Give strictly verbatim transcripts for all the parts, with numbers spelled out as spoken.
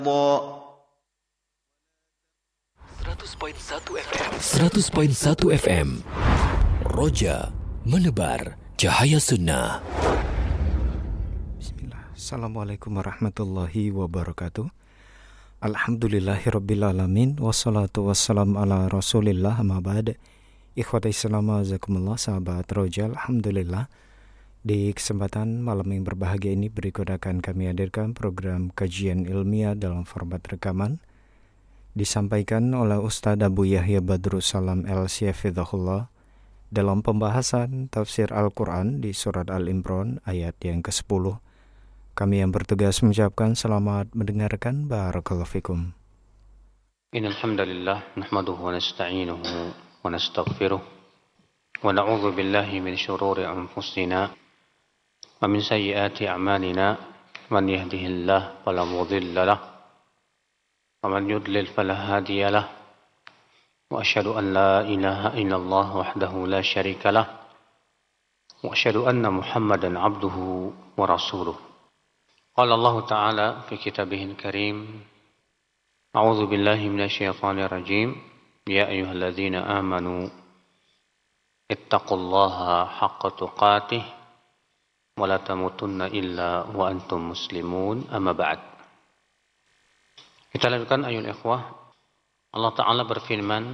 seratus koma satu F M seratus koma satu F M Roja menebar cahaya sunnah. Bismillah. Assalamualaikum warahmatullahi wabarakatuh. Alhamdulillahirabbil alamin wassalatu wassalamu ala Rasulillah amma ba'd. Ikhwati Islam azakumullah, sahabat Roja, alhamdulillah. Di kesempatan malam yang berbahagia ini berikut akan kami hadirkan program kajian ilmiah dalam format rekaman disampaikan oleh Ustadz Abu Yahya Badrus Salam L-C Hafizahullah dalam pembahasan tafsir Al-Quran di surat Al-Imran ayat yang kesepuluh. Kami yang bertugas mengucapkan selamat mendengarkan. Barakallahu fikum. Innal hamdalillah nahmaduhu wa nasta'inuhu wa nastaghfiruh wa na'udzu billahi min shururi anfusina wa min sayyiati a'malina, man yahdihillahu fala mudilla lahu wa man yudlil fala hadiya lahu wa asyhadu an la ilaha illallah wahdahu la syarika lahu wa asyhadu anna Muhammadan 'abduhu wa rasuluh. Qala Allah Ta'ala fi kitabihil karim, a'udzu billahi minasyaitonir rajim, ya ayyuhalladzina amanu ittaqullaha haqqa tuqatih wa la tamutunna illa wa antum muslimun, amma ba'd. Kita lanjutkan ayat ikhwah. Allah Ta'ala berfirman,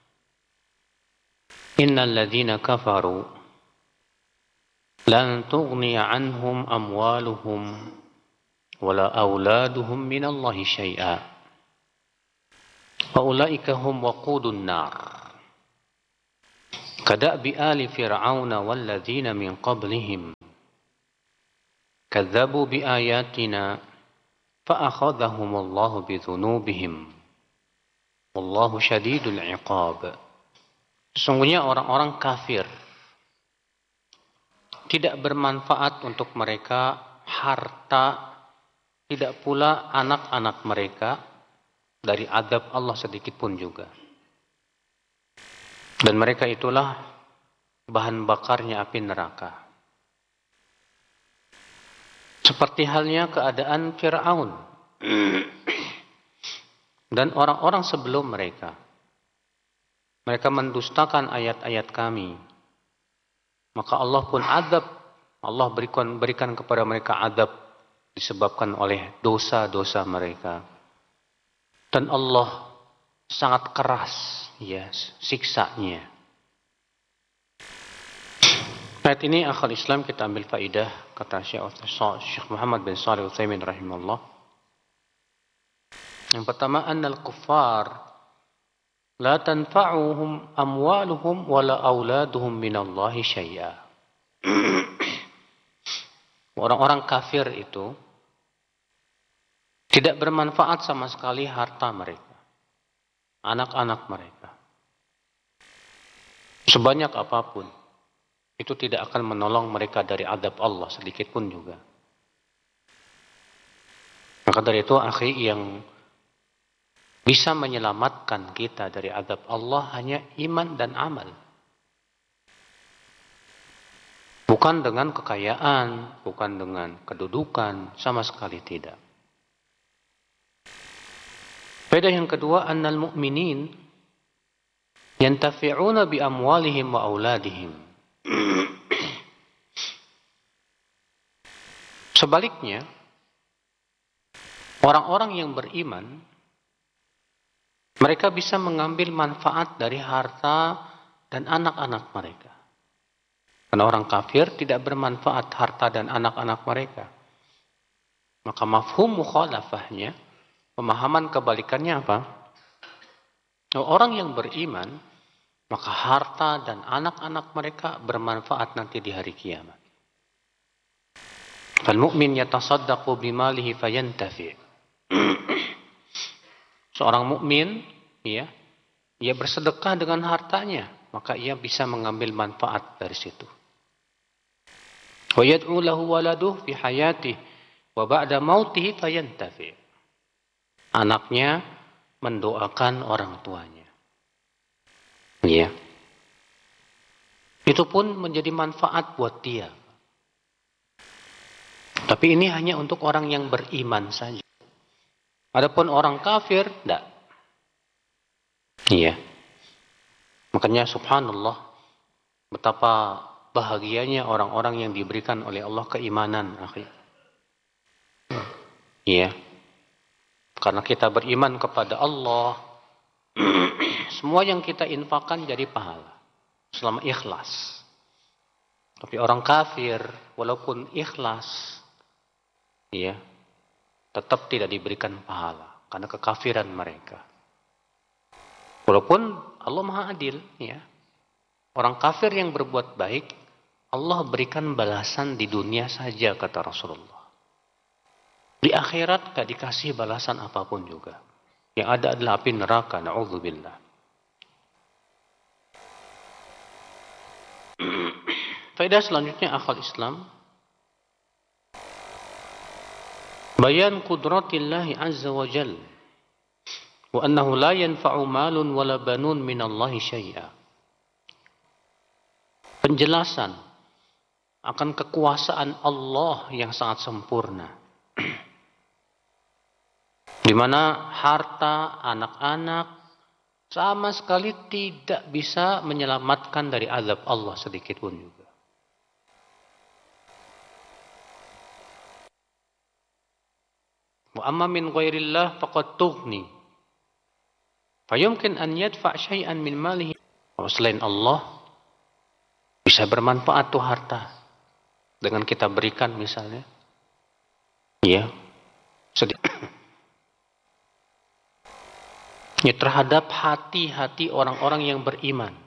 innal ladzina kafaru lan tughniya anhum amwaluhum wala auladuhum minallahi syai'a wa ulaika hum waqudun nar kada'bi ali fir'auna walladzina min qablihim kadzabu biayatina fa'akhadhahumullahu bidzunubihim wallahu syadidul iqab. Sesungguhnya orang-orang kafir tidak bermanfaat untuk mereka harta, tidak pula anak-anak mereka dari azab Allah sedikit pun juga. Dan mereka itulah bahan bakarnya api neraka. Seperti halnya keadaan Fir'aun dan orang-orang sebelum mereka. Mereka mendustakan ayat-ayat kami. Maka Allah pun azab. Allah berikan, berikan kepada mereka azab disebabkan oleh dosa-dosa mereka. Dan Allah sangat keras ya siksanya. Ayat ini akhal Islam kita ambil faidah kata Syekh Muhammad bin Shalih Al-Utsaimin rahimahullah. Yang pertama, annal kuffar la tanfa'uhum amwaluhum wala auladuhum minallahi syai'a. Orang-orang kafir itu tidak bermanfaat sama sekali harta mereka, anak-anak mereka. Sebanyak apapun itu tidak akan menolong mereka dari azab Allah sedikit pun juga. Maka dari itu, akhi, yang bisa menyelamatkan kita dari azab Allah hanya iman dan amal. Bukan dengan kekayaan, bukan dengan kedudukan, sama sekali tidak. Faedah yang kedua, annal mu'minin yantafi'una bi amwalihim wa auladihim. Sebaliknya, orang-orang yang beriman, mereka bisa mengambil manfaat dari harta dan anak-anak mereka. Karena orang kafir tidak bermanfaat harta dan anak-anak mereka. Maka mafhum mukhalafahnya, pemahaman kebalikannya apa? Orang yang beriman, maka harta dan anak-anak mereka bermanfaat nanti di hari kiamat. Fal mu'min yatasaddaqu bimalihi fayantafi'. Seorang mukmin, ya, ia bersedekah dengan hartanya, maka ia bisa mengambil manfaat dari situ. Wa yad'u lahu waladuhu fi hayatihi wa ba'da mautihi fayantafi'. Anaknya mendoakan orang tuanya. Ya. Itu pun menjadi manfaat buat dia. Tapi ini hanya untuk orang yang beriman saja. Adapun orang kafir, tidak. Iya. Makanya subhanallah, betapa bahagianya orang-orang yang diberikan oleh Allah keimanan, akhi. Iya. Karena kita beriman kepada Allah, semua yang kita infakkan jadi pahala. Selama ikhlas. Tapi orang kafir, walaupun ikhlas, iya, tetap tidak diberikan pahala. Karena kekafiran mereka. Walaupun Allah Maha Adil, ya. Orang kafir yang berbuat baik, Allah berikan balasan di dunia saja, kata Rasulullah. Di akhirat gak dikasih balasan apapun juga. Yang ada adalah api neraka, na'udzubillah. Faedah selanjutnya akhwal Islam. Bayan qudratillahi azza wa jal. Wa annahu la yanfa'u malun wala banun minallahi syai'a. Penjelasan akan kekuasaan Allah yang sangat sempurna. Di mana harta anak-anak sama sekali tidak bisa menyelamatkan dari azab Allah sedikit pun juga. Wa amma min ghairillah faqad tughni. Fayumkin an yadfa' syai'an min malihi. Kalau selain Allah bisa bermanfaat tuh harta dengan kita berikan misalnya. Iya. Sedih. Ya, terhadap hati-hati orang-orang yang beriman.